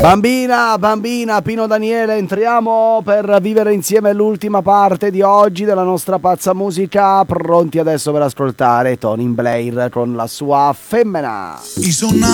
Bambina, Pino Daniele, entriamo per vivere insieme l'ultima parte di oggi della nostra pazza musica, pronti adesso per ascoltare Tony Blair con la sua Femmina. I sonna